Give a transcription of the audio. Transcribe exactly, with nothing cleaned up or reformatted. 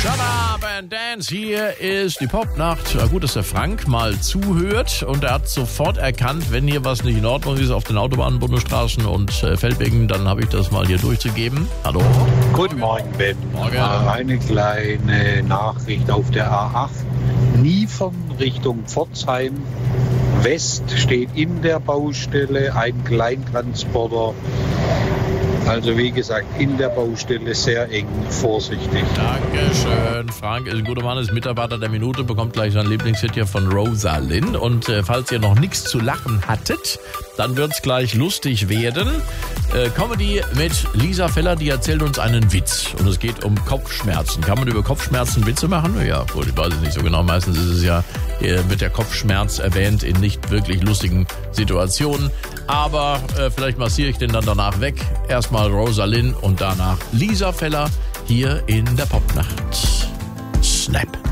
Shut up and dance, hier ist die Popnacht. Ja, gut, dass der Frank mal zuhört und er hat sofort erkannt, wenn hier was nicht in Ordnung ist auf den Autobahnen, Bundesstraßen und äh, Feldwegen, dann habe ich das mal hier durchzugeben. Hallo. Guten Morgen, Ben. Morgen. Eine kleine Nachricht auf der A acht. Niefern Richtung Pforzheim. West steht in der Baustelle ein Kleintransporter. Also wie gesagt, in der Baustelle sehr eng, vorsichtig. Dankeschön. Frank ist ein guter Mann, ist Mitarbeiter der Minute, bekommt gleich seinen Lieblingshit hier von Rosalind. Und äh, falls ihr noch nichts zu lachen hattet, dann wird's gleich lustig werden. Äh, Comedy mit Lisa Feller, die erzählt uns einen Witz. Und es geht um Kopfschmerzen. Kann man über Kopfschmerzen Witze machen? Ja, gut, ich weiß es nicht so genau. Meistens ist es ja, äh, wird der Kopfschmerz erwähnt in nicht wirklich lustigen Situationen. Aber äh, vielleicht massiere ich den dann danach weg. Erstmal Rosalind und danach Lisa Feller hier in der Popnacht. Snap.